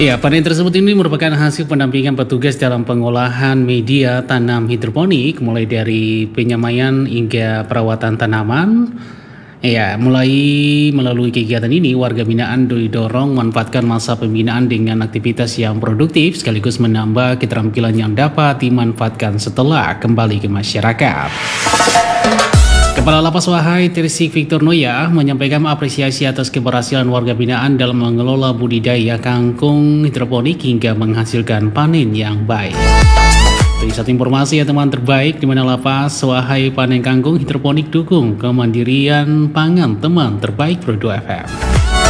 Ya, panen tersebut ini merupakan hasil pendampingan petugas dalam pengolahan media tanam hidroponik, mulai dari penyemaian hingga perawatan tanaman. Ya, melalui kegiatan ini, warga binaan didorong manfaatkan masa pembinaan dengan aktivitas yang produktif, sekaligus menambah keterampilan yang dapat dimanfaatkan setelah kembali ke masyarakat. Kepala Lapas Wahai Trisik Victor Noya menyampaikan apresiasi atas keberhasilan warga binaan dalam mengelola budidaya kangkung hidroponik hingga menghasilkan panen yang baik. Dari satu informasi ya teman terbaik, di mana Lapas Wahai panen kangkung hidroponik dukung kemandirian pangan teman terbaik Pro 2 FM.